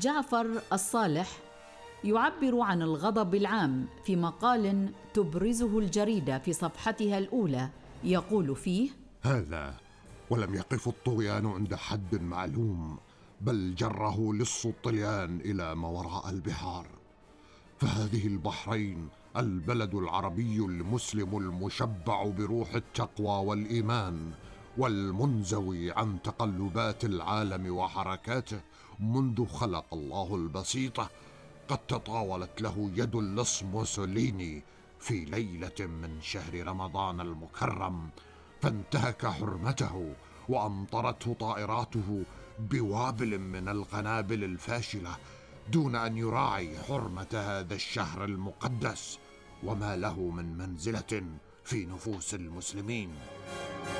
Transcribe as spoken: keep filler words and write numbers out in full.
جعفر الصالح يعبر عن الغضب العام في مقال تبرزه الجريدة في صفحتها الأولى، يقول فيه: هذا ولم يقف الطغيان عند حد معلوم، بل جره لص الطليان إلى ما وراء البحار. فهذه البحرين البلد العربي المسلم المشبع بروح التقوى والإيمان، والمنزوي عن تقلبات العالم وحركاته منذ خلق الله البسيطة، قد تطاولت له يد اللص موسوليني في ليلة من شهر رمضان المكرم، فانتهك حرمته وأمطرته طائراته بوابل من القنابل الفاشلة، دون أن يراعي حرمة هذا الشهر المقدس وما له من منزلة في نفوس المسلمين.